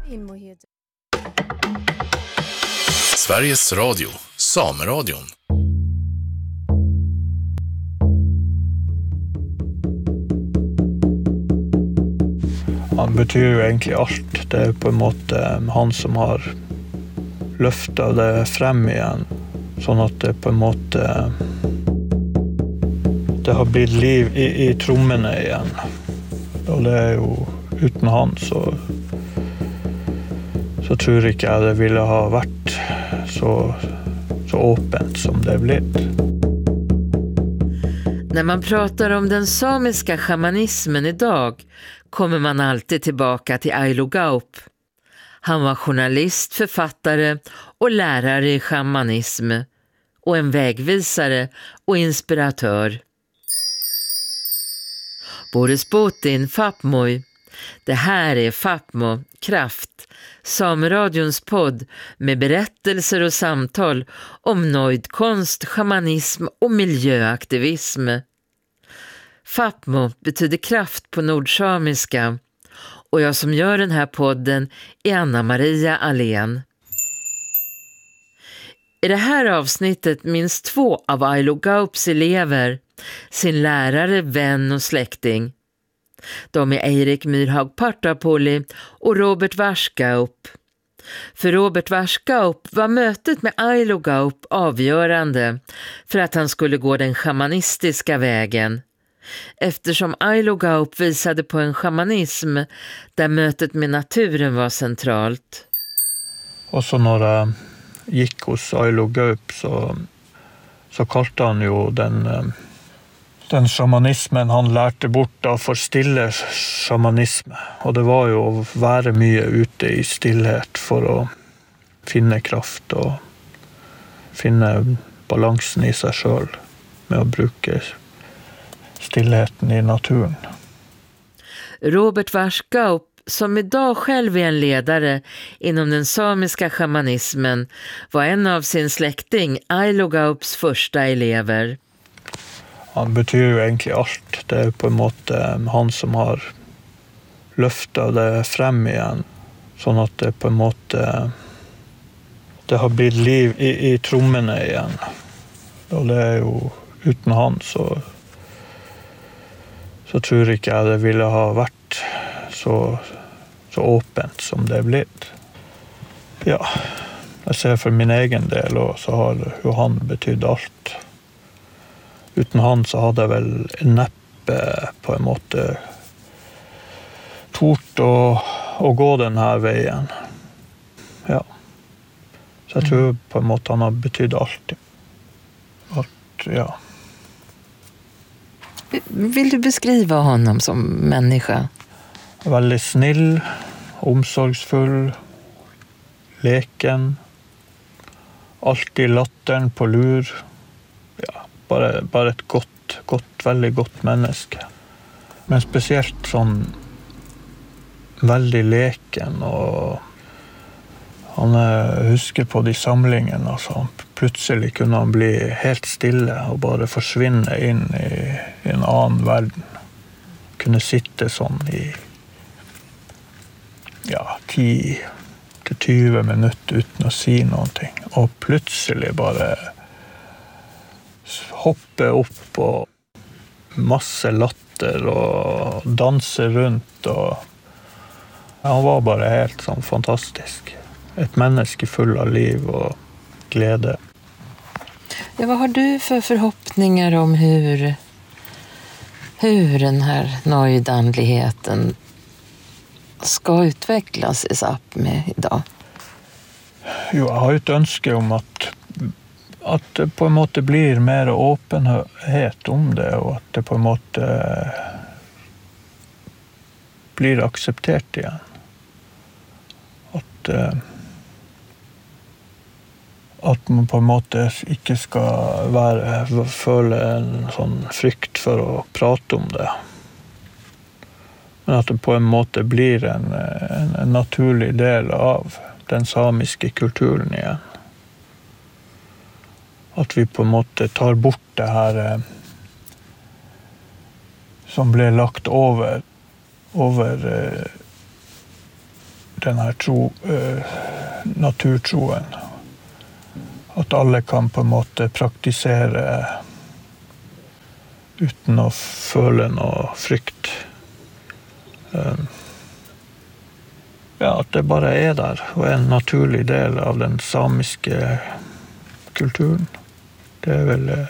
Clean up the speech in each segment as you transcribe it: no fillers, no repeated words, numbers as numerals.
Sveriges Radio, Sameradion. Han betyr jo egentlig alt. Det er på en måte han som har løftet det frem igjen, sånn at det på en måte det har blitt liv i trommene igjen. Og det er jo uten han så tror ikke jeg det ville ha vært så åpent som det er blitt. När man pratar om den samiska shamanismen idag kommer man alltid tillbaka till Ailo Gaup. Han var journalist, författare och lärare i shamanism och en vägvisare och inspiratör. Boris Botin, Fapmoj. Det här är Fapmo, Kraft, Sameradions podd med berättelser och samtal om nojdkonst, shamanism och miljöaktivism. Fapmo betyder kraft på nordsamiska och jag som gör den här podden är Anna-Maria Allén. I det här avsnittet minns 2 av Ailo Gaups elever sin lärare, vän och släkting. De är Eirik Myrhaug Partapoli och Robert Warsgaup. För Robert Warsgaup var mötet med Ailo Gaup avgörande för att han skulle gå den shamanistiska vägen. Eftersom Ailo Gaup visade på en shamanism där mötet med naturen var centralt. Och så när jag gick hos Ailo Gaup så kallade han ju den shamanismen han lärte bort av för stille shamanism. Och det var ju att vara mycket ute i stillhet för att finna kraft och finna balansen i sig själv med att bruka stillheten i naturen. Robert Warsgaup, som idag själv är en ledare inom den samiska shamanismen, var en av sin släkting Ailo Gaups första elever. Han betyder ju egentligen allt. Det är på en måte han som har løftet det frem igjen, sånn at det på en måte det har blitt liv i trommene igjen. Og det er jo uten han så tror ikke jeg det ville ha vært så åpent som det er blitt. Ja, jeg ser for min egen del, og så har jo han betydd alt. Uten han så hadde jeg vel neppe på en måte tort å gå den här veien. Ja. Så jeg tror på en måte han har betydd alt. Ja. Vill du beskriva honom som människa? Väldigt snill, omsorgsfull, leken, alltid latteren på lur. Ja, bara ett väldigt gott menneske. Men speciellt sån väldigt leken och han husker på de samlingene så plötsligt kunde han bli helt stille och bara försvinna in i en annan värld. Kunde sitta sån i 10-20 minuter utan att säga någonting och plötsligt bara hoppa upp och masse latter och dansa runt och han var bara helt sån fantastisk. Ett menneske full av liv och glädje. Ja, vad har du för förhoppningar om hur den här nojdandligheten ska utvecklas i Sápmi idag? Jo, jag har ju ett önske om att det på en måte blir mer öppenhet om det och att det på en måte blir accepterat igen. Att man på en måte inte ska føle en sån frykt för att prata om det. Men att det på en måte blir en naturlig del av den samiska kulturen igen. Att vi på en måte tar bort det här som blev lagt över den här naturtroen. Att alla kan på en måte praktisera utan att føle noe frykt. Ja, att det bara är där och är en naturlig del av den samiska kulturen. Det är väl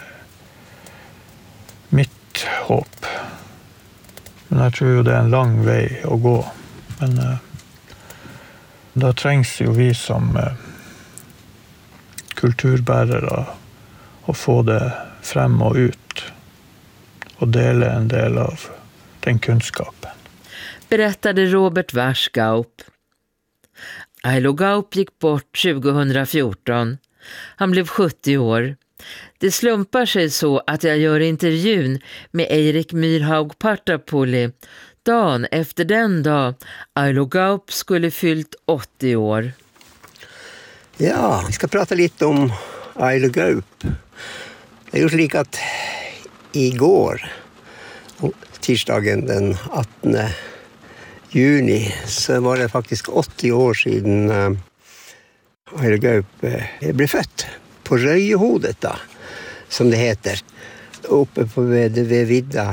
mitt hopp. Men jag tror ju det är en lång väg att gå. Men då trängs ju vi som kulturbärare att få det fram och ut och dela en del av den kunskapen. Berättade Robert Warsgaup. Ailo Gaup gick bort 2014. Han blev 70 år. Det slumpar sig så att jag gör intervjun med Eirik Myrhaug Partapoli dagen efter den dag Ailo Gaup skulle fyllt 80 år. Ja, vi ska prata lite om Ailo Gaup. Det är ju slik att igår, tisdagen den 18. juni, så var det faktiskt 80 år sedan Ailo Gaup blev född på Røyehodet då, som det heter, uppe på ved vidda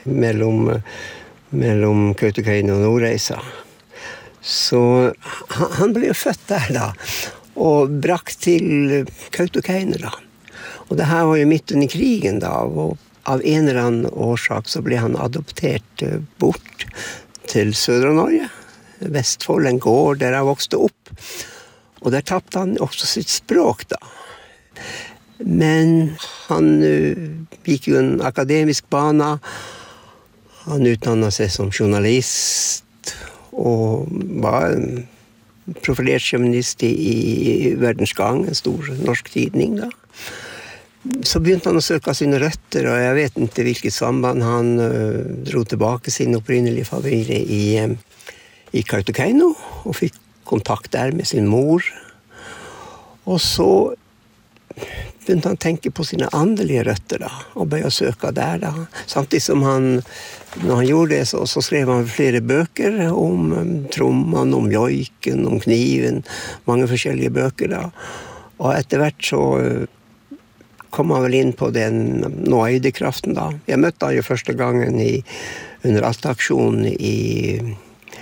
mellan Kautokeino och Nordreisa. Så han blev född där då och brakt till Kautokeino då. Och det här var ju mitt under krigen då, och av en eller annan orsak så blev han adopterad bort till södra Norge, Vestfold, en gård där han växte upp. Och där tappade han också sitt språk då. Men han gick ju en akademisk bana. Han utdannade sig som journalist och var en profilerad journalist i Verdensgang, en stor norsk tidning då. Så började han att söka sina rötter och jag vet inte vilket samband han drog tillbaka sin upprinneliga familj i Kautokeino och fick kontakt där med sin mor. Och så började han tänka på sina andliga rötter då, och började söka där då. Samtidigt som när han gjorde det så skrev han flera böcker om trumman, om jojken, om kniven, många olika böcker då. Och efterhvert så kom han väl in på den nåidekraften då. Jag mötte han ju första gången under Alta-aktionen i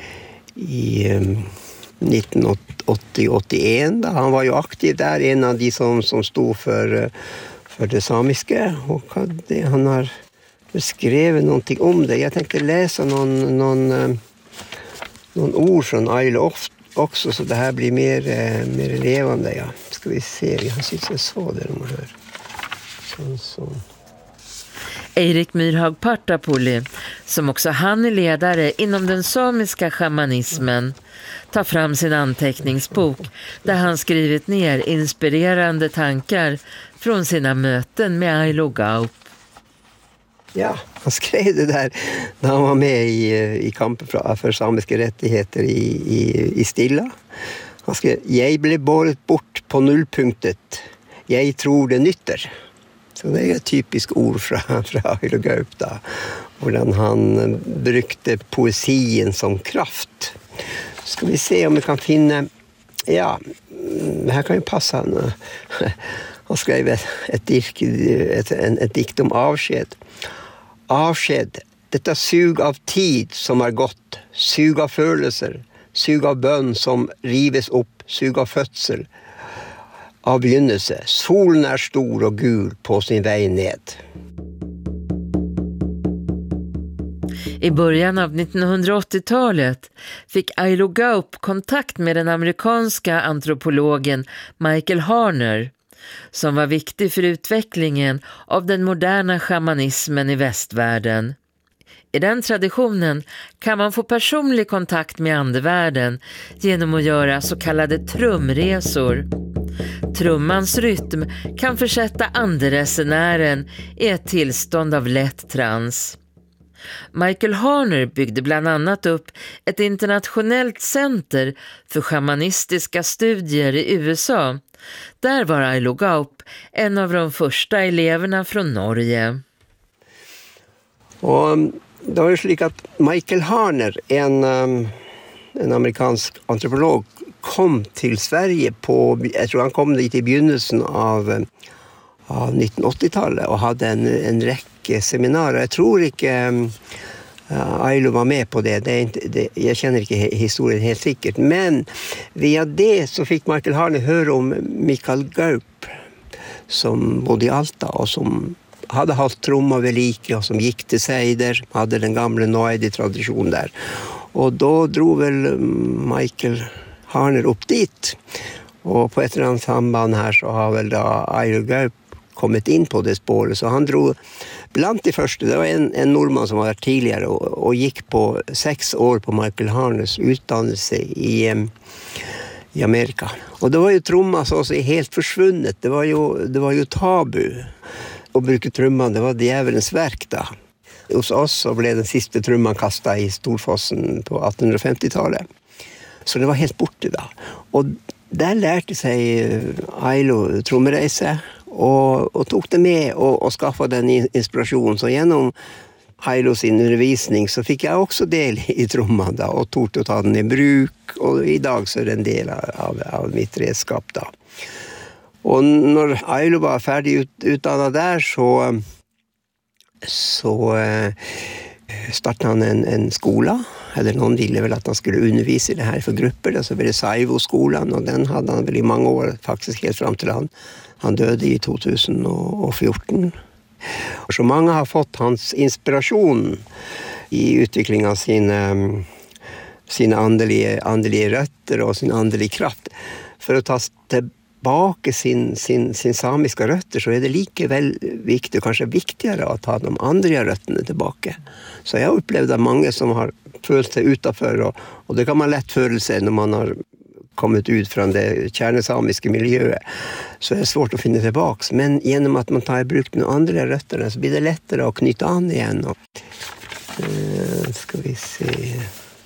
1980-81 då. Han var ju aktiv där, en av de som stod för det samiska, och han har skrivit någonting om det. Jag tänkte läsa någon ord från Ailo också, så det här blir mer levande. Ja. Ska vi se, jag sitter så där de hör. Så. Eirik Myrhaug Partapoli, som också han är ledare inom den samiska shamanismen, tar fram sin anteckningsbok där han skrivit ner inspirerande tankar från sina möten med Ailo Gaup. Ja, han skrev det där när han var med i kampen för samiska rättigheter i Stilla. Han skrev: "Jag blev båret bort på nullpunktet. Jag tror det nytter." Så det är ett typiskt ord från Ailo Gaup då. Och han brukte poesin som kraft. Ska vi se om vi kan finna... Ja, det här kan ju passa. Han skrev ett dikt om avsked. Avsked, detta sug av tid som är gott. Sug av følelser. Sug av bön som rives upp. Sug av födsel. Av begynnelse. Solen är stor och gul på sin väg ned. I början av 1980-talet fick Ailo Gaup kontakt med den amerikanska antropologen Michael Harner, som var viktig för utvecklingen av den moderna shamanismen i västvärlden. I den traditionen kan man få personlig kontakt med andevärlden genom att göra så kallade trumresor. Trummans rytm kan försätta anderesenären i ett tillstånd av lätt trans. Michael Harner byggde bland annat upp ett internationellt center för shamanistiska studier i USA. Där var Ailo Gaup en av de första eleverna från Norge. Och det var ju slik att Michael Harner, en amerikansk antropolog, kom till Sverige jag tror han kom dit i begynnelsen av 1980-talet och hade en räcke seminarier. Jag tror inte Ailo var med på det. Jag känner inte historien helt säkert. Men via det så fick Michael Harney höra om Mikael Gaup som bodde i Alta och som hade hållit trumma vid like och som gick till Seider, hade den gamla Noaidi-tradition där. Och då drog väl Michael Harner upp dit. Och på ett eller annat samband här så har väl då Ailo Gaup kommit in på det spåret. Så han drog bland det första. Det var en norrman som var där tidigare och gick på 6 år på Michael Harners utdannelse i Amerika. Och det var ju trumma så att säga helt försvunnet. Det var ju tabu. Och bruka trumman, det var djävulens verk då. Hos oss så blev den sista trumman kastad i Storfossen på 1850-talet. Så det var helt borta då. Och där lärde sig Ailo trummerejse och tog det med och skaffade en inspiration. Så genom Ailos undervisning så fick jag också del i trumman då, och tog att ta den i bruk. Och idag så är det en del av mitt redskap då. Och när Ailo var färdig utannad där så startade han en skola. Eller någon ville väl att han skulle undervisa i det här för grupper. Så var det Saivo-skolan och den hade han väl i många år faktiskt helt fram till han döde i 2014. Så många har fått hans inspiration i utvecklingen av sina andliga rötter och sin andliga kraft. För att ta tillbaka sin samiska rötter så är det lika väl viktigt och kanske viktigare att ta de andra rötterna tillbaka. Så jag upplevde många som har följt sig utanför och det kan man lätt föra sig när man har kommit ut från det kärnesamiska miljöet så är det svårt att finna tillbaka. Men genom att man tar i bruk de andra rötterna så blir det lättare att knyta an igen. Ska vi se.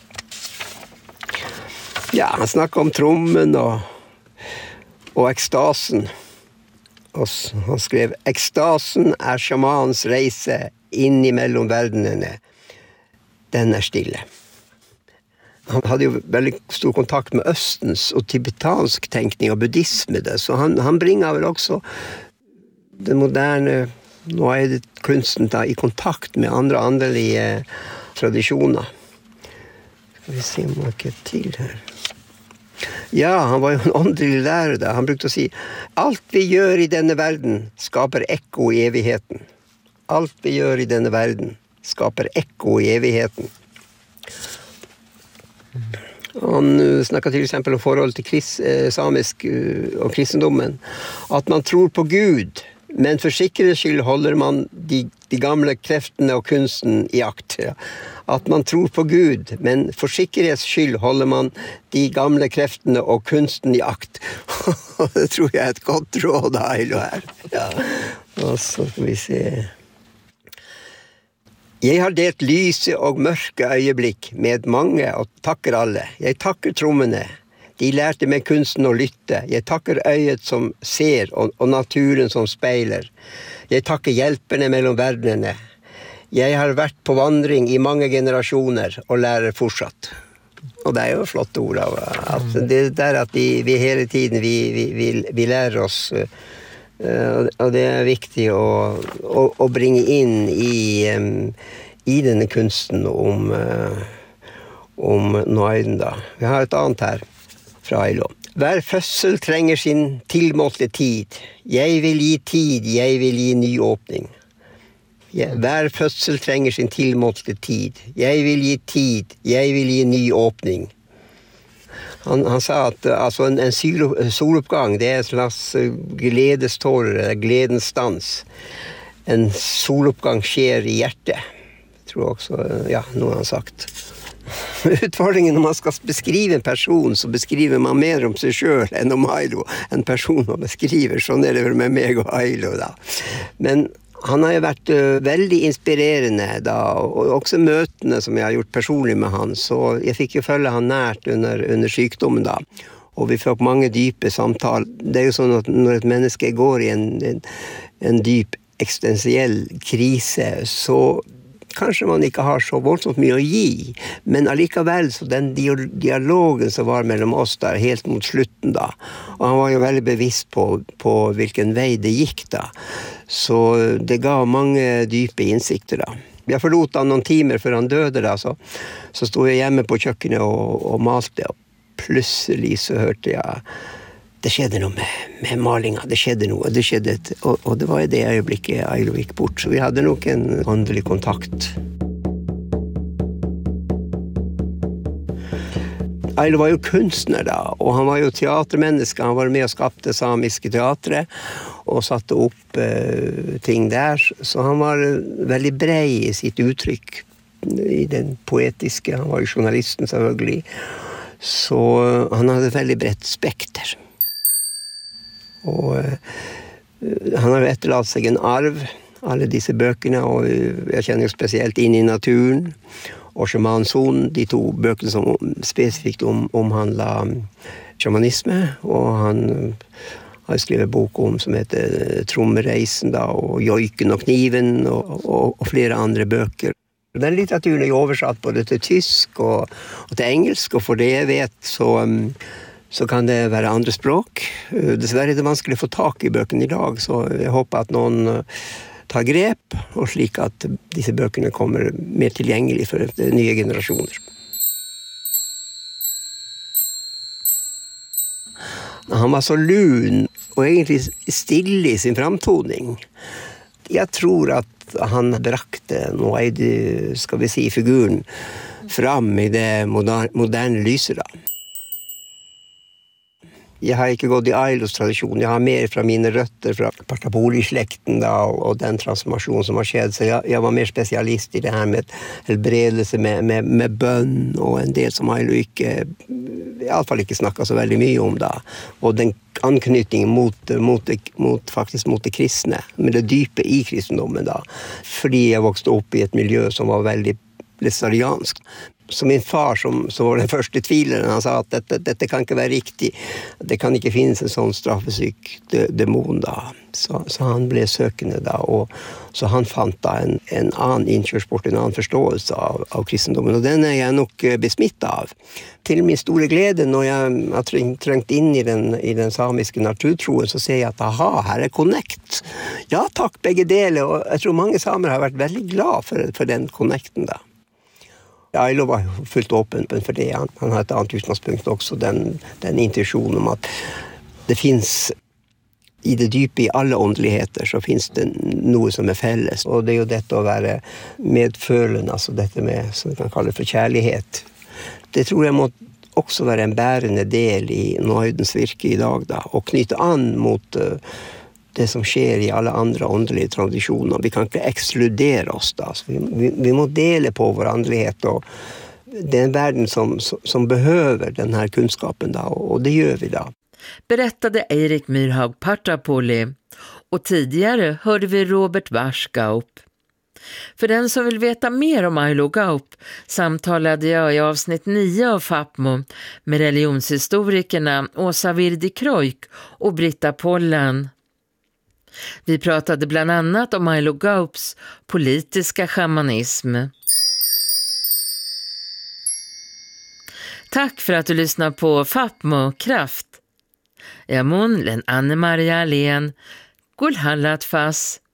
Ja, han snackade om trummen och extasen. Och han skrev: extasen är shamans resa in i mellomvärlden. Den är stille. Han hade ju väldigt stor kontakt med östens och tibetansk tänkning och buddhism där. Så han bringar väl också den moderna Noaidi-kunsten i kontakt med andra andliga traditioner. Ska vi se om man kan till här. Ja, han var ju en andlig lärare där. Han brukade säga: allt vi gör i denna världen skapar eko i evigheten. Allt vi gör i denna världen skapar eko i evigheten. Han snackar till exempel om förhåll till samisk och kristendomen. Att man tror på Gud, men för säkerhets skull håller man de gamla kräftorna och kunsten i akt. Att man tror på Gud, men för säkerhets skull håller man de gamla kräftorna och kunsten i akt. Det tror jag är ett gott råd, Ailo här. Ja. Och så får vi se. Jeg har delt lyse og mørke øyeblikk med mange og takker alle. Jeg takker trommene. De lærte meg kunsten å lytte. Jeg takker øyet som ser og naturen som speiler. Jeg takker hjelperne mellom verdenene. Jeg har vært på vandring i mange generasjoner og lærer fortsatt. Og det er jo flotte ord av at det der at vi hele tiden vi lærer oss. Och det är viktigt att bringa in i den kunsten om Noaiden då. Vi har ett annat här från Ailo. Hver fødsel trenger sin tilmålte tid. Jeg vil gi tid, jeg vil gi ny åpning. Hver fødsel trenger sin tilmålte tid. Jeg vil gi tid, jeg vil gi ny åpning. Han sa att alltså en soluppgång, det är en slags gledestårer, gledens dans. En soluppgång sker i hjärtat. Jag tror också, ja, någon har sagt. Utfordringen när man ska beskriva en person så beskriver man mer om sig själv än om Ailo. En person man beskriver, så är det väl med mig och Ailo då. Men han har ju varit väldigt inspirerande då, och också mötena som jag har gjort personligen med han. Så jag fick ju följa han närt under sjukdomen då. Och vi fick många djupa samtal. Det är ju så att när ett människa går i en djup existentiell kris så kanskje man ikke har så voldsomt mye å gi, men allikevel så den dialogen som var mellom oss der helt mot slutten da, og han var jo veldig bevisst på hvilken vei det gikk da, så det ga mange dype innsikter da. Jeg forlot han noen timer før han døde da, så stod jeg hjemme på kjøkkenet og malte, og plutselig så hørte jeg det skjedde noe med malinga, det skjedde noe, og det var i det øyeblikket Ailo gikk bort, så vi hadde nok en åndelig kontakt. Ailo var jo kunstner da, og han var jo teatermenneske, han var med og skapte samiske teatre, og satte opp ting der, så han var veldig brei i sitt uttrykk, i den poetiske, han var jo journalisten selvfølgelig, så han hadde veldig bredt spekter. Og han har jo etterlatt seg en arv, alle disse bøkene, og jeg kjenner jo spesielt Inn i naturen, og Shamanzonen, de to bøkene som spesifikt omhandler shamanisme, og han har skrevet bok som heter Trommereisen, da, og Joiken og kniven, og flere andre bøker. Den litteraturen er jo oversatt både til tysk og til engelsk, og for det jeg vet så kan det være andre språk. Dessverre er det vanskelig å få tak i bøkene i dag, så jeg håper at noen tar grep, og slik at disse bøkene kommer mer tilgjengelig for nye generasjoner. Han var så lun, og egentlig stille i sin framtoning. Jeg tror at han brakte noe i det, skal vi si, figuren fram i det moderne lyset da. Jeg har ikke gått i Ailos tradisjon, jeg har mer fra mine røtter fra Partapoli-slekten da, og den transformasjonen som har skjedd, så jeg var mer spesialist i det her med helbredelse, med bønn, og en del som Ailo i alle fall ikke snakket så veldig mye om da, og den anknytningen faktisk mot det kristne, med det dype i kristendommen da, fordi jeg vokste opp i et miljø som var veldig læstariansk. Så min far, som var den første tvileren, han sa at dette kan ikke være riktig. Det kan ikke finnes en sånn straffesyk demon da. Så han ble søkende da, og så han fant da en annen innkjørsport, en annen forståelse av kristendommen, og den er jeg nok besmittet av. Til min store glede, når jeg har trengt inn i den samiske naturtroen, så ser jeg at her er connect. Ja takk, begge deler, og jeg tror mange samer har vært veldig glad for den connecten da. Ailo var fullt åpen for det. Han har et annet utgangspunkt også, den intuisjonen om at det finnes i det dype i alle åndeligheter, så finnes det noe som er felles. Og det er jo dette å være medfølende, altså dette med, som vi kan kalle for kjærlighet. Det tror jeg må også være en bærende del i nådens virke i dag, da, og knytte an mot det som skjer i alle andre åndelige tradisjoner. Vi kan ikke ekskludere oss da. Så vi må dele på vår åndelighet, og det er en verden som behøver den här kunskapen da, och det gör vi da. Berättade Eirik Myrhaug Partapoli, och tidigare hörde vi Robert Warsgaup. För den som vill veta mer om Ailo Gaup samtalade jag i avsnitt 9 av Fapmo med religionshistorikerna Åsa Virdi Kroik och Britta Pollan. Vi pratade bland annat om Ailo Gaups politiska shamanism. Tack för att du lyssnar på Fapmo Kraft. Jag mun len Anne-Maria Alén, Gulhallat Fass.